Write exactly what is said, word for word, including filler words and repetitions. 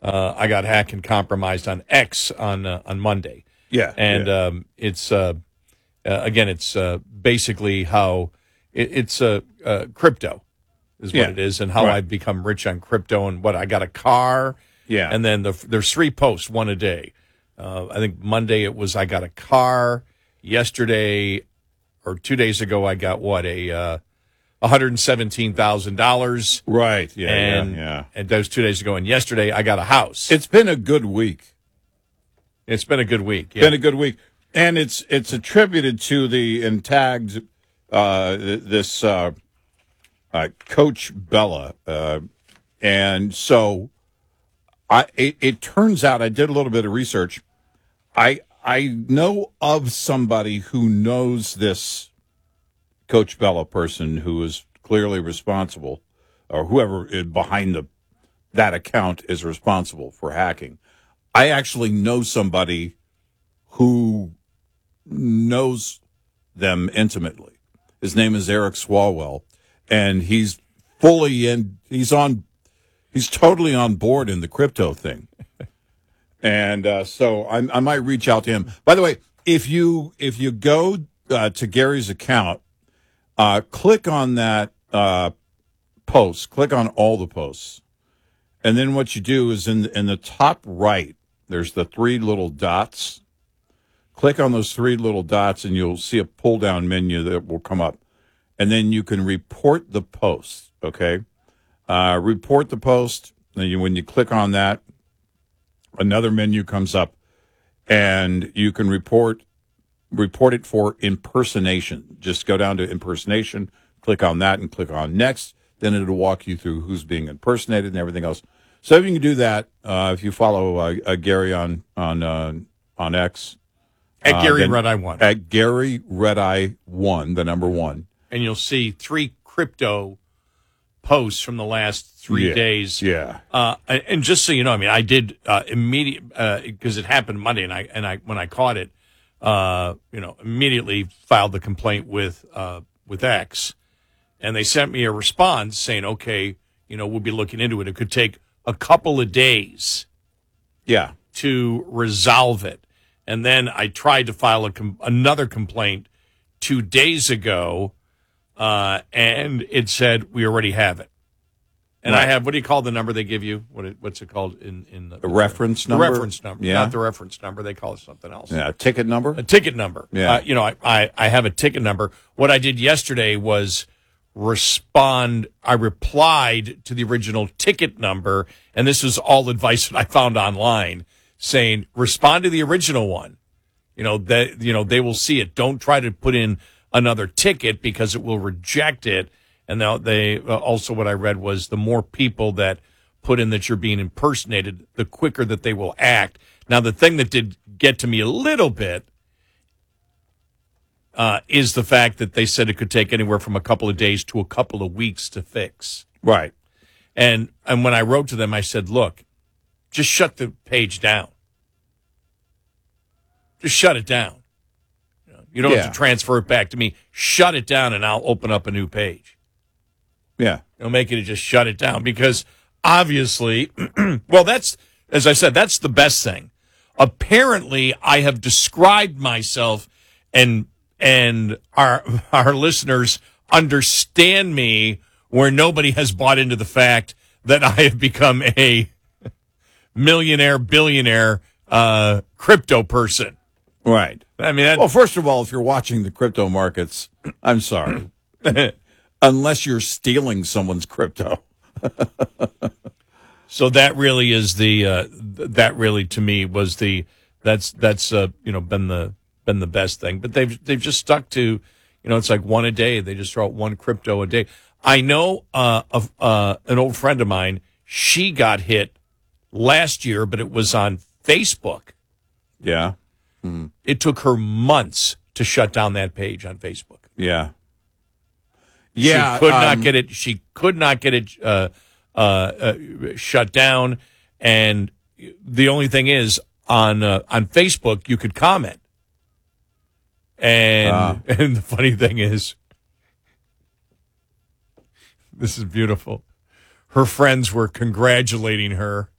uh, I got hacked and compromised on X on uh, on Monday. Yeah, and yeah. Um, it's uh, uh, again, it's uh, basically how it, it's uh, uh, crypto is what Yeah. it is, and how Right. I've become rich on crypto, and what I got a car. Yeah. And then the, there's three posts, one a day. Uh, I think Monday it was I got a car. Yesterday or two days ago I got what a uh, one hundred seventeen thousand dollars. Right. Yeah. And, yeah. Yeah. and those two days ago, and yesterday I got a house. It's been a good week. It's been a good week. Yeah. Been a good week, and it's it's attributed to the and tagged uh, th- this uh, uh, Coach Bella, uh, and so I it, it turns out I did a little bit of research. I I know of somebody who knows this Coach Bella person who is clearly responsible, or whoever is behind the that account is responsible for hacking. I actually know somebody who knows them intimately. His name is Eric Swalwell, and he's fully in. He's on. He's totally on board in the crypto thing, and uh, so I, I might reach out to him. By the way, if you if you go uh, to Gary's account, uh, click on that uh, post. Click on all the posts, and then what you do is in in the top right. There's the three little dots. Click on those three little dots, and you'll see a pull-down menu that will come up. And then you can report the post, okay? Uh, report the post. And you, when you click on that, another menu comes up, and you can report report it for impersonation. Just go down to impersonation, click on that, and click on next. Then it'll walk you through who's being impersonated and everything else. So if you can do that, uh, if you follow uh, uh, Gary on on uh, on X, at uh, Gary then- Red Eye One, at Gary Red Eye One, the number one, and you'll see three crypto posts from the last three Yeah, days. yeah. Uh, and and just so you know, I mean, I did uh, immediate because it happened Monday, and I and I when I caught it, uh, you know, immediately filed the complaint with uh, with X, and they sent me a response saying, okay, you know, we'll be looking into it. It could take a couple of days yeah, to resolve it. And then I tried to file a com- another complaint two days ago, uh, and it said we already have it. And I Right. have, what do you call the number they give you? What it, what's it called in in the, the reference the number, reference number? yeah, Not the reference number. They call it something else. yeah, ticket number, A ticket number. Yeah. Uh, you know, I, I I have a ticket number. What I did yesterday was respond. I replied to the original ticket number, and this is all advice that I found online, saying respond to the original one. You know that you know they will see it. Don't try to put in another ticket because it will reject it. And now they uh, also what I read was the more people that put in that you're being impersonated, the quicker that they will act. Now the thing that did get to me a little bit uh, is the fact that they said it could take anywhere from a couple of days to a couple of weeks to fix. right? And and when I wrote to them, I said, look, just shut the page down. Just shut it down. You know, you don't Yeah. have to transfer it back to me. Shut it down, and I'll open up a new page. Yeah, You know, make it just shut it down because obviously, well, that's, as I said, that's the best thing. Apparently, I have described myself and and our our listeners understand me where nobody has bought into the fact that I have become a millionaire, billionaire, uh, crypto person. right. I mean, that, Well, first of all, if you're watching the crypto markets, I'm sorry, unless you're stealing someone's crypto. so that really is the uh, th- that really to me was the that's that's uh, you know been the been the best thing. But they've they've just stuck to, you know, it's like one a day. They just throw out one crypto a day. I know uh, of uh, an old friend of mine. She got hit last year, but it was on Facebook. Yeah, It took her months to shut down that page on Facebook. yeah, yeah. She could not um, get it. She could not get it uh, uh, uh, shut down. And the only thing is, on uh, on Facebook, you could comment. And Ah. and the funny thing is, this is beautiful. Her friends were congratulating her